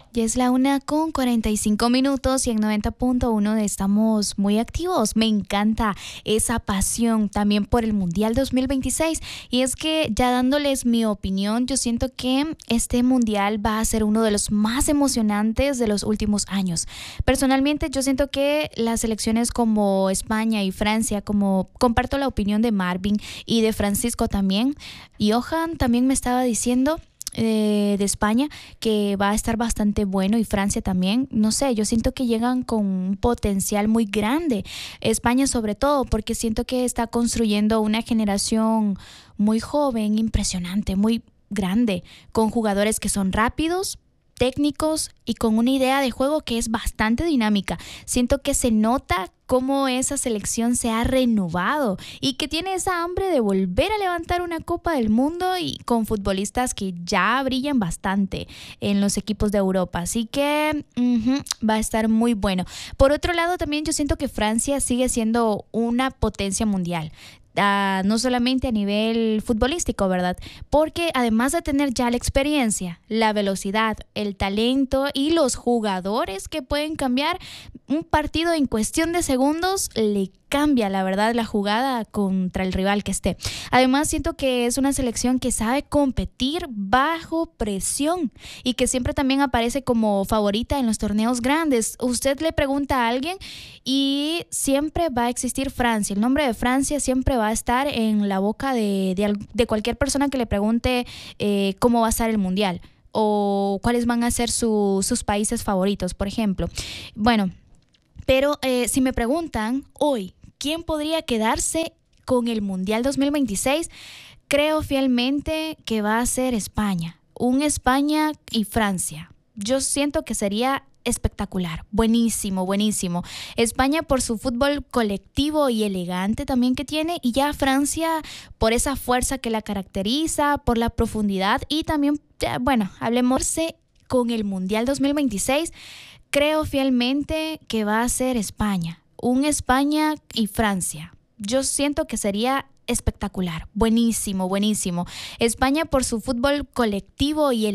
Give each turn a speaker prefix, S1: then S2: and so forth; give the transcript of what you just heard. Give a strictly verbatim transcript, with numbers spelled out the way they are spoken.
S1: Ya es la una con cuarenta y cinco minutos y en noventa punto uno estamos muy activos. Me encanta esa pasión también por el Mundial dos mil veintiséis. Y es que ya dándoles mi opinión, yo siento que este Mundial va a ser uno de los más emocionantes de los últimos años. Personalmente, yo siento que las selecciones como España y Francia, como comparto la opinión de Marvin y de Francisco también, y Johan también me estaba diciendo de España, que va a estar bastante bueno, y Francia también. No sé, yo siento que llegan con un potencial muy grande. España sobre todo, porque siento que está construyendo una generación muy joven, impresionante, muy grande, con jugadores que son rápidos, técnicos y con una idea de juego que es bastante dinámica. Siento que se nota cómo esa selección se ha renovado y que tiene esa hambre de volver a levantar una Copa del Mundo, y con futbolistas que ya brillan bastante en los equipos de Europa. Así que uh-huh, va a estar muy bueno. Por otro lado, también yo siento que Francia sigue siendo una potencia mundial. Uh, no solamente a nivel futbolístico, ¿verdad? Porque además de tener ya la experiencia, la velocidad, el talento y los jugadores que pueden cambiar un partido en cuestión de segundos, le cambia, la verdad, la jugada contra el rival que esté. Además, siento que es una selección que sabe competir bajo presión y que siempre también aparece como favorita en los torneos grandes. Usted le pregunta a alguien y siempre va a existir Francia. El nombre de Francia siempre va a estar en la boca de, de, de cualquier persona que le pregunte eh, cómo va a estar el Mundial o cuáles van a ser su, sus países favoritos, por ejemplo. Bueno, pero eh, si me preguntan hoy, ¿quién podría quedarse con el Mundial dos mil veintiséis? Creo fielmente que va a ser España. Un España y Francia. Yo siento que sería espectacular, buenísimo, buenísimo. España por su fútbol colectivo y elegante también que tiene, y ya Francia por esa fuerza que la caracteriza, por la profundidad y también, bueno, hablemos con el Mundial dos mil veintiséis. Creo fielmente que va a ser España, un España y Francia. Yo siento que sería espectacular, buenísimo, buenísimo. España por su fútbol colectivo y el